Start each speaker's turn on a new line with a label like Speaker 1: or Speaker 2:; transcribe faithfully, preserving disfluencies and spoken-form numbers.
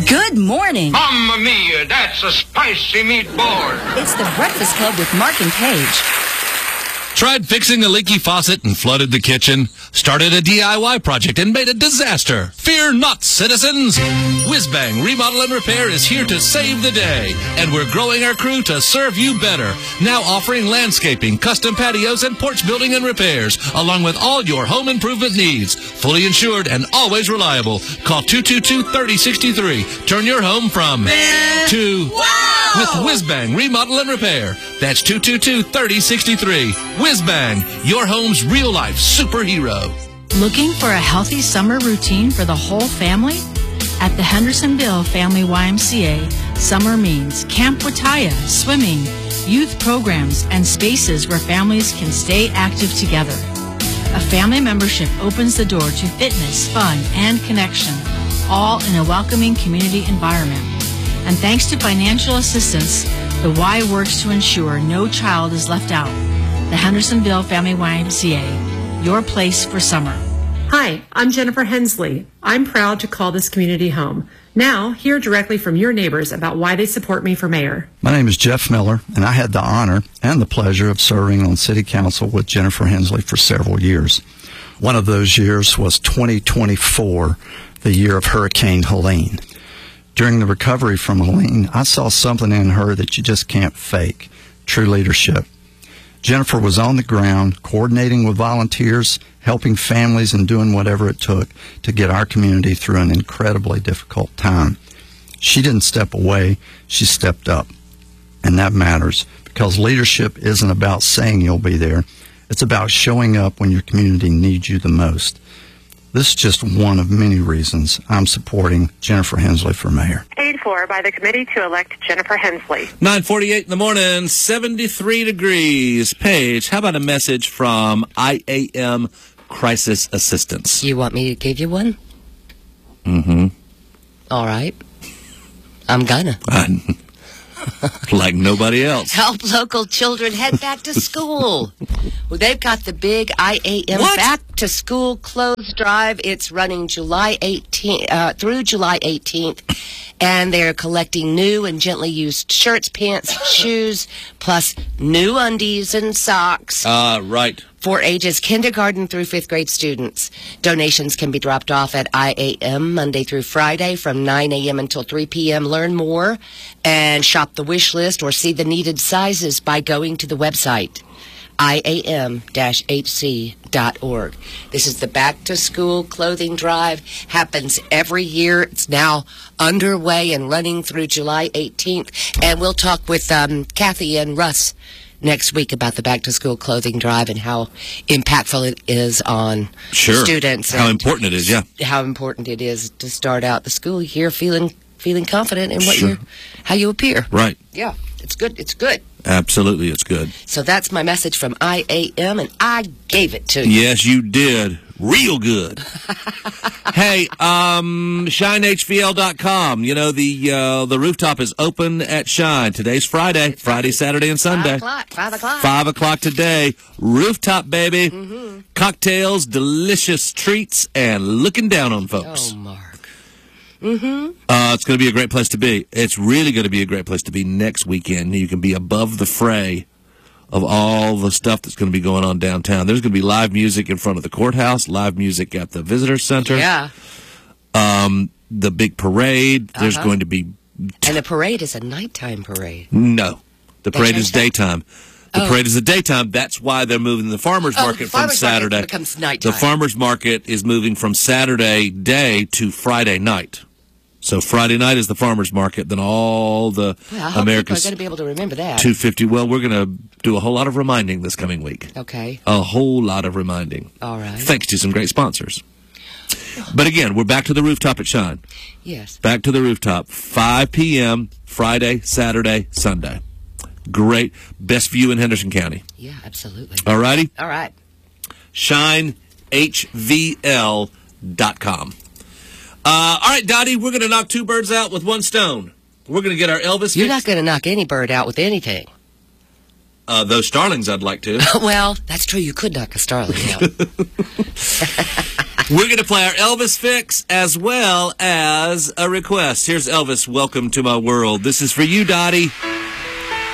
Speaker 1: Good morning.
Speaker 2: Mamma mia, that's a spicy meatball.
Speaker 1: It's the Breakfast Club with Mark and Paige.
Speaker 3: Tried fixing a leaky faucet and flooded the kitchen? Started a D I Y project and made a disaster? Fear not, citizens! Whizbang Remodel and Repair is here to save the day, and we're growing our crew to serve you better. Now offering landscaping, custom patios, and porch building and repairs, along with all your home improvement needs. Fully insured and always reliable. Call two two two, three oh six three. Turn your home from man to wow with Whizbang Remodel and Repair. That's two two two, three oh six three. Whizbang, your home's real-life superhero.
Speaker 4: Looking for a healthy summer routine for the whole family? At the Hendersonville Family Y M C A, summer means Camp Wataya, swimming, youth programs, and spaces where families can stay active together. A family membership opens the door to fitness, fun, and connection, all in a welcoming community environment. And thanks to financial assistance, the Y works to ensure no child is left out. The Hendersonville Family Y M C A, your place for summer.
Speaker 5: Hi, I'm Jennifer Hensley. I'm proud to call this community home. Now, hear directly from your neighbors about why they support me for mayor.
Speaker 6: My name is Jeff Miller, and I had the honor and the pleasure of serving on City Council with Jennifer Hensley for several years. One of those years was twenty twenty-four, the year of Hurricane Helene. During the recovery from Helene, I saw something in her that you just can't fake: true leadership. Jennifer was on the ground, coordinating with volunteers, helping families, and doing whatever it took to get our community through an incredibly difficult time. She didn't step away, she stepped up. And that matters, because leadership isn't about saying you'll be there. It's about showing up when your community needs you the most. This is just one of many reasons I'm supporting Jennifer Hensley for mayor.
Speaker 5: Paid for by the committee to elect Jennifer Hensley.
Speaker 3: nine forty-eight in the morning, seventy-three degrees. Paige, how about a message from I A M Crisis Assistance?
Speaker 7: You want me to give you one?
Speaker 3: Mm-hmm.
Speaker 7: All right. I'm gonna.
Speaker 3: Like nobody else.
Speaker 7: Help local children head back to school. Well, they've got the big I A M
Speaker 3: What?
Speaker 7: Back to School Clothes Drive. It's running July eighteenth uh, through July eighteenth, and they're collecting new and gently used shirts, pants, shoes, plus new undies and socks.
Speaker 3: Uh, right.
Speaker 7: For ages kindergarten through fifth grade students. Donations can be dropped off at I A M Monday through Friday from nine a.m. until three p.m. Learn more and shop the wish list or see the needed sizes by going to the website I A M H C dot org. This is the Back to School Clothing Drive. Happens every year. It's now underway and running through July eighteenth. And we'll talk with um, Kathy and Russ next week about the Back to School Clothing Drive and how impactful it is on
Speaker 3: Sure.
Speaker 7: students.
Speaker 3: How
Speaker 7: and
Speaker 3: important it is, yeah.
Speaker 7: How important it is to start out the school year feeling feeling confident in what
Speaker 3: Sure.
Speaker 7: you how you appear.
Speaker 3: Right.
Speaker 7: Yeah, it's good. It's good.
Speaker 3: Absolutely, it's good.
Speaker 7: So that's my message from I A M, and I gave it to you.
Speaker 3: Yes, you did. Real good. Hey, um, shine H V L dot com. You know, the uh, the rooftop is open at Shine. Today's Friday. Friday, Saturday, and Sunday.
Speaker 7: Five o'clock. Five o'clock.
Speaker 3: Five o'clock today. Rooftop, baby.
Speaker 7: Mm-hmm.
Speaker 3: Cocktails, delicious treats, and looking down on folks.
Speaker 7: Oh, Mark. Mm-hmm.
Speaker 3: Uh, it's going to be a great place to be. It's really going to be a great place to be next weekend. You can be above the fray of all the stuff that's going to be going on downtown. There's going to be live music in front of the courthouse, live music at the visitor center.
Speaker 7: Yeah.
Speaker 3: Um, the big parade. There's
Speaker 7: Uh-huh.
Speaker 3: going to be...
Speaker 7: And the parade is a nighttime parade.
Speaker 3: No. The
Speaker 7: They
Speaker 3: parade
Speaker 7: changed
Speaker 3: is
Speaker 7: that?
Speaker 3: daytime. The
Speaker 7: Oh.
Speaker 3: parade is a daytime. That's why they're moving the farmer's
Speaker 7: Oh,
Speaker 3: market
Speaker 7: the
Speaker 3: from
Speaker 7: farmer's market
Speaker 3: Saturday.
Speaker 7: becomes nighttime.
Speaker 3: The farmer's market is moving from Saturday day to Friday night. So Friday night is the farmer's market. Then all the
Speaker 7: Well, I hope
Speaker 3: America's
Speaker 7: people are going to be able to remember that.
Speaker 3: two fifty. Well, we're going to do a whole lot of reminding this coming week.
Speaker 7: Okay.
Speaker 3: A whole lot of reminding.
Speaker 7: All right.
Speaker 3: Thanks to some great sponsors. But again, we're back to the rooftop at Shine.
Speaker 7: Yes.
Speaker 3: Back to the rooftop. five p.m. Friday, Saturday, Sunday. Great. Best view in Henderson County.
Speaker 7: Yeah, absolutely.
Speaker 3: All righty?
Speaker 7: All right.
Speaker 3: shine H V L dot com. Uh, all right, Dottie, we're going to knock two birds out with one stone. We're going to get our Elvis
Speaker 7: You're
Speaker 3: fix.
Speaker 7: not going to knock any bird out with anything.
Speaker 3: Uh, those starlings, I'd like to.
Speaker 7: Well, that's true. You could knock a starling out.
Speaker 8: We're going to play our Elvis fix as well as a request. Here's Elvis, Welcome to My World. This is for you, Dottie.